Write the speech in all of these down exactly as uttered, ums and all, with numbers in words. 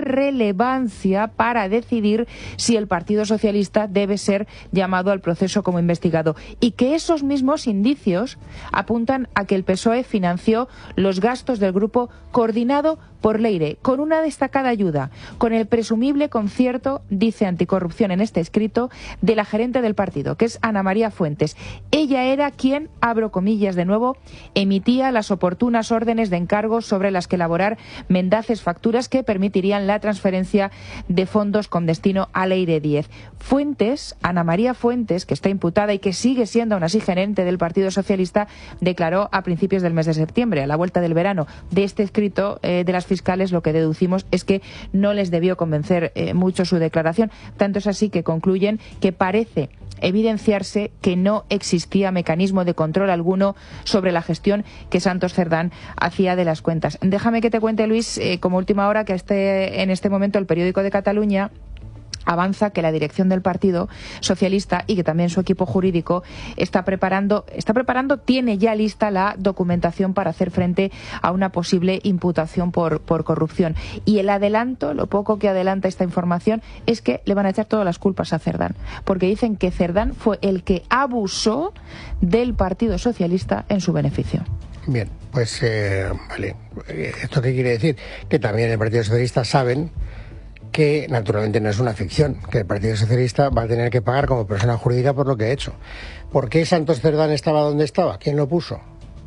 relevancia para decidir si el Partido Socialista debe ser llamado al proceso como investigado, y que esos mismos indicios apuntan a que el P S O E financió los gastos del grupo coordinado por Leire, con una destacada ayuda, con el presumible concierto, dice Anticorrupción en este escrito, de la gerente del partido, que es Ana María Fuentes. Ella era quien, abro comillas de nuevo, emitía las oportunas órdenes de encargos sobre las que elaborar mendaces facturas que permitirían la transferencia de fondos con destino a Leire diez. Fuentes, Ana María Fuentes, que está imputada y que sigue siendo aún así gerente del Partido Socialista, declaró a principios del mes de septiembre, a la vuelta del verano. De este escrito eh, de las fiscales, lo que deducimos es que no les debió convencer eh, mucho su declaración. Tanto es así que concluyen que parece evidenciarse que no existía mecanismo de control alguno sobre la gestión que Santos Cerdán hacía de las cuentas. Déjame que te cuente, Luis, eh, como última hora, que este, en este momento el Periódico de Cataluña avanza que la dirección del Partido Socialista y que también su equipo jurídico está preparando, está preparando, tiene ya lista la documentación para hacer frente a una posible imputación por, por corrupción. Y el adelanto, lo poco que adelanta esta información, es que le van a echar todas las culpas a Cerdán, porque dicen que Cerdán fue el que abusó del Partido Socialista en su beneficio. Bien, pues eh, vale. ¿Esto qué quiere decir? Que también el Partido Socialista saben que naturalmente no es una ficción, que el Partido Socialista va a tener que pagar como persona jurídica por lo que ha hecho. ¿Por qué Santos Cerdán estaba donde estaba? ¿Quién lo puso?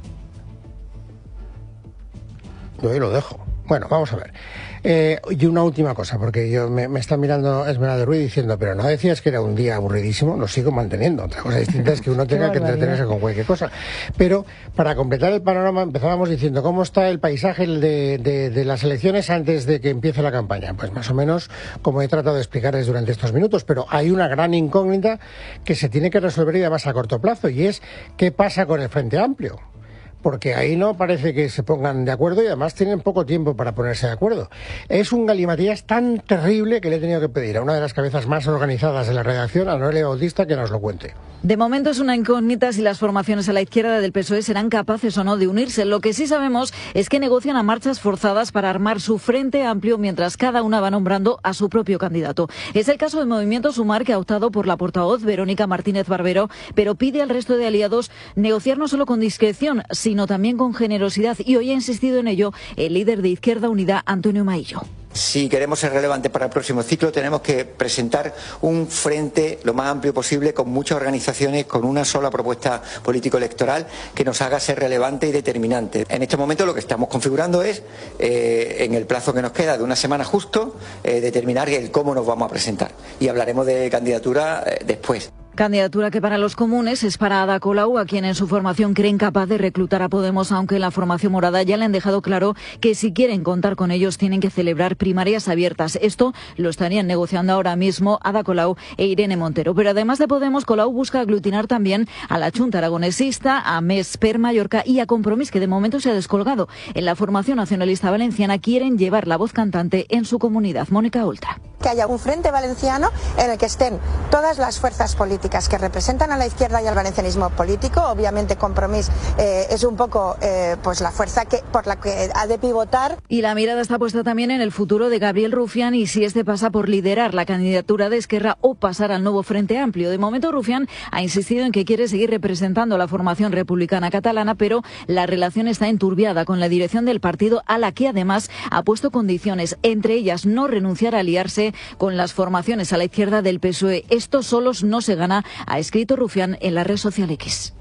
Yo ahí lo dejo. Bueno, vamos a ver. Eh, y una última cosa, porque yo me, me está mirando Esmeralda Ruiz diciendo, pero no decías que era un día aburridísimo, lo sigo manteniendo. Otra cosa distinta es que uno tenga que entretenerse con cualquier cosa. Pero para completar el panorama empezábamos diciendo cómo está el paisaje de, de, de las elecciones antes de que empiece la campaña. Pues más o menos como he tratado de explicarles durante estos minutos, pero hay una gran incógnita que se tiene que resolver y además a corto plazo, y es qué pasa con el Frente Amplio. Porque ahí no parece que se pongan de acuerdo y además tienen poco tiempo para ponerse de acuerdo. Es un galimatías tan terrible que le he tenido que pedir a una de las cabezas más organizadas de la redacción, a Noelia Bautista, que nos lo cuente. De momento es una incógnita si las formaciones a la izquierda del P S O E serán capaces o no de unirse. Lo que sí sabemos es que negocian a marchas forzadas para armar su Frente Amplio mientras cada una va nombrando a su propio candidato. Es el caso del Movimiento Sumar, que ha optado por la portavoz Verónica Martínez Barbero, pero pide al resto de aliados negociar no solo con discreción, sino también con generosidad, y hoy ha insistido en ello el líder de Izquierda Unida, Antonio Maillo. Si queremos ser relevantes para el próximo ciclo, tenemos que presentar un frente lo más amplio posible, con muchas organizaciones, con una sola propuesta político-electoral que nos haga ser relevante y determinante. En este momento lo que estamos configurando es, eh, en el plazo que nos queda de una semana justo, eh, determinar el cómo nos vamos a presentar. Y hablaremos de candidatura eh, después. Candidatura que para los comunes es para Ada Colau, a quien en su formación creen capaz de reclutar a Podemos, aunque en la formación morada ya le han dejado claro que si quieren contar con ellos tienen que celebrar primarias abiertas. Esto lo estarían negociando ahora mismo Ada Colau e Irene Montero. Pero además de Podemos, Colau busca aglutinar también a la Chunta Aragonesista, a Més per Mallorca y a Compromís, que de momento se ha descolgado. En la formación nacionalista valenciana quieren llevar la voz cantante en su comunidad. Mónica Oltra. Que haya un frente valenciano en el que estén todas las fuerzas políticas que representan a la izquierda y al valencianismo político. Obviamente Compromís eh, es un poco eh, pues la fuerza que por la que ha de pivotar. Y la mirada está puesta también en el futuro de Gabriel Rufián y si este pasa por liderar la candidatura de Esquerra o pasar al nuevo Frente Amplio. De momento Rufián ha insistido en que quiere seguir representando a la formación republicana catalana, pero la relación está enturbiada con la dirección del partido, a la que además ha puesto condiciones, entre ellas no renunciar a aliarse con las formaciones a la izquierda del P S O E. Esto solos no se gana, ha escrito Rufián en la red social X.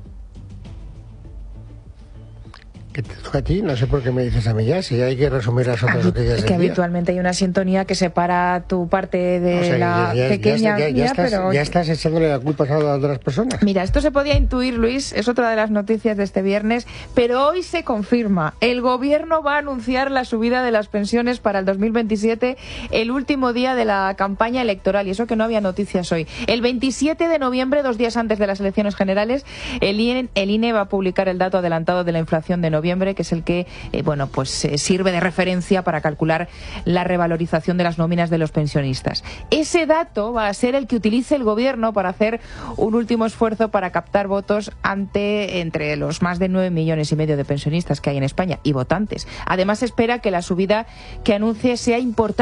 ¿Qué te toca a ti? No sé por qué me dices a mí ya, si hay que resumir las otras noticias. Es que habitualmente hay una sintonía que separa tu parte de o sea, la ya, ya, pequeña ya, ya, ya mía, estás, pero... ya estás echándole la culpa a otras personas. Mira, esto se podía intuir, Luis, es otra de las noticias de este viernes, pero hoy se confirma. El gobierno va a anunciar la subida de las pensiones para el dos mil veintisiete, el último día de la campaña electoral, y eso que no había noticias hoy. El veintisiete de noviembre, dos días antes de las elecciones generales, el I N E, el I N E va a publicar el dato adelantado de la inflación de noviembre, que es el que eh, bueno, pues eh, sirve de referencia para calcular la revalorización de las nóminas de los pensionistas. Ese dato va a ser el que utilice el gobierno para hacer un último esfuerzo para captar votos ante entre los más de nueve millones y medio de pensionistas que hay en España y votantes. Además, espera que la subida que anuncie sea importante